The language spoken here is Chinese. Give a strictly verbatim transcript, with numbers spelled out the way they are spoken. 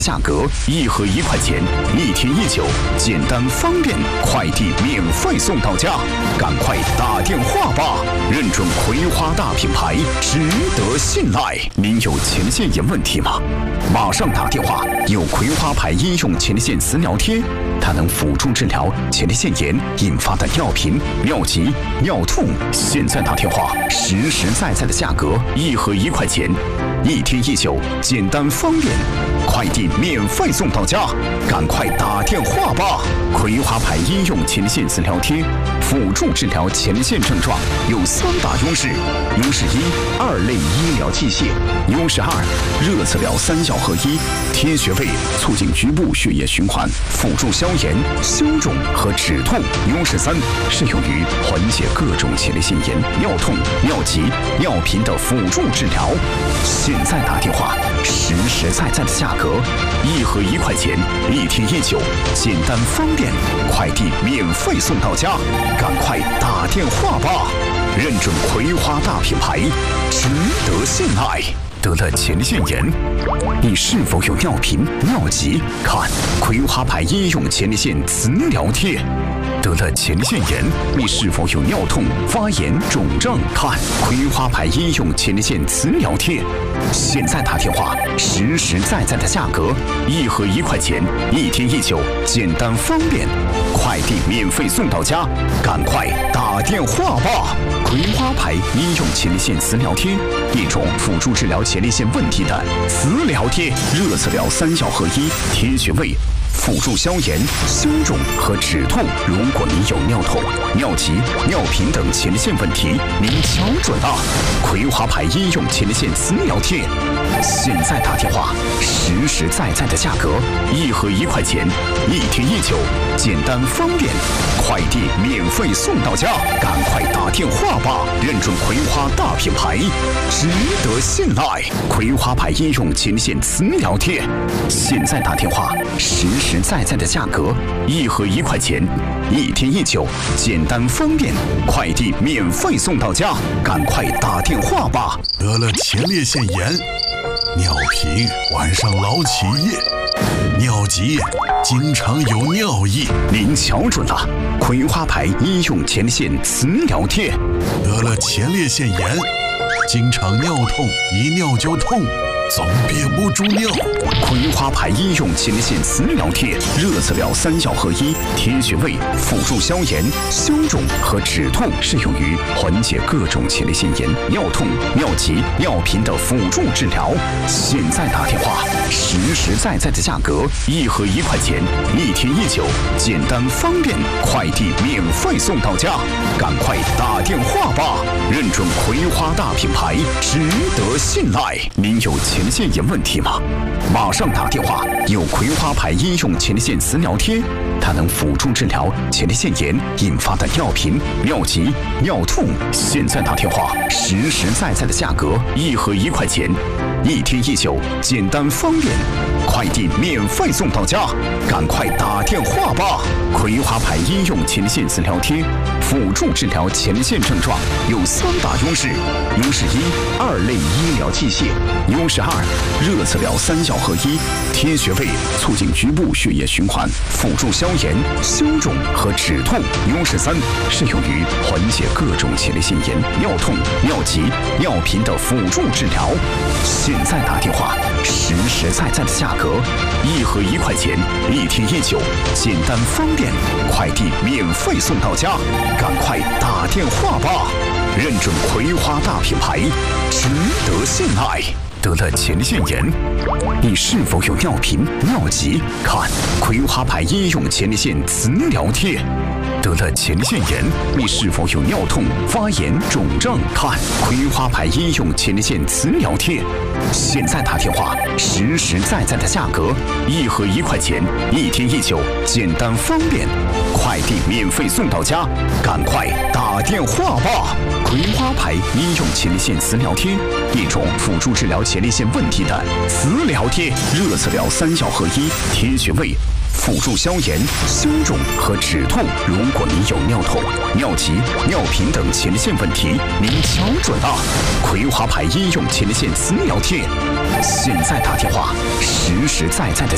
价格一盒一块钱，一天一九，简单方便，快递免费送到家，赶快打电话吧！认准葵花大品牌，值得信赖。您有前列腺炎问题吗？马上打电话，有葵花牌医用前列腺磁疗贴，它能辅助治疗前列腺炎引发的尿频、尿急、尿吐。现在打电话，实实在在的价格，一盒一块钱，一天一九，简单方便，快递免费送到家，赶快打电话吧！葵花牌医用前列腺磁疗贴，辅助治疗前列腺症状，有三大优势：优势一，二类医疗器械；优势二，热磁疗三效合一，贴穴位，促进局部血液循环，辅助消炎、消肿和止吐；优势三，适用于缓解各种前列腺炎、尿痛、尿急、尿频的辅助治疗。现在打电话，实实在在的价格，一盒一块钱，一天一九，简单方便，快递免费送到家，赶快打电话吧！认准葵花大品牌，值得信赖。得了前列腺炎，你是否有尿频、尿急？看葵花牌医用前列腺磁疗贴。得了前列腺炎，你是否有尿痛、发炎、肿胀？看葵花牌医用前列腺磁疗贴。现在打电话，实实在在的价格，一盒一块钱，一天一九，简单方便，快递免费送到家，赶快打电话吧！葵花牌医用前列腺磁疗贴，一种辅助治疗前列腺问题的磁疗贴，热磁疗三效合一，贴穴位，辅助消炎、消肿和止吐。如果您有尿痛、尿急、尿频等前列腺问题，您瞧准了，葵花牌医用前列腺磁疗贴。现在打电话，实实在在的价格，一盒一块钱，一天一九，简单方便，快递免费送到家，赶快打电话吧！认准葵花大品牌，值得信赖。葵花牌医用前列腺磁疗贴。现在打电话，实实在在的价格，一盒一块钱，一天一九，简单方便，快递免费送到家，赶快打电话吧！ 得了前列腺炎、尿频，晚上老起夜，尿急，经常有尿意。 您瞧准了，葵花牌医用前列腺磁疗贴。 得了前列腺炎，经常尿痛，一尿就痛，总憋不住尿。 葵花牌医用前列腺磁疗贴，热磁疗三效合一，贴穴位，辅助消炎、消肿和止吐，适用于缓解各种前列腺炎、尿痛、尿急、尿频的辅助治疗。现在打电话，实实在在的价格，一盒一块钱，一天一九，简单方便，快递免费送到家，赶快打电话吧！认准葵花大品牌，值得信赖。您有前列腺炎问题吗？马上打电话，有葵花牌医用前列腺磁疗贴，它能辅助治疗前列腺炎引发的尿频、尿急、尿吐。现在打电话，实实在在的价格，一盒一块钱，一天一九，简单方便，快递免费送到家，赶快打电话吧！葵花牌医用前列腺磁疗贴，辅助治疗前列腺症状，有三大优势：优势一，二类医疗器械；优势二，热磁疗三效合一，贴穴位，促进局部血液循环，辅助消炎、消肿和止吐；优势三，适用于缓解各种前列腺炎、尿痛、尿急、尿频的辅助治疗。现在打电话，实实在在的价格，一盒一块钱，一天一九，简单方便，快递免费送到家，赶快打电话吧！认准葵花大品牌，值得信赖。得了前列腺炎，你是否有尿频、尿急？看葵花牌医用前列腺磁疗贴。得了前列腺炎，你是否有尿痛、发炎、肿胀？看葵花牌医用前列腺磁疗贴。现在打电话，实实在在的价格，一盒一块钱，一天一九，简单方便，快递免费送到家，赶快打电话吧！葵花牌医用前列腺磁疗贴，一种辅助治疗前列腺问题的磁疗贴，热磁疗三效合一，贴穴位，辅助消炎、消肿和止吐。如果您有尿痛、尿急、尿频等前列腺问题，您瞧准了，葵花牌医用前列腺磁疗贴。现在打电话，实实在在的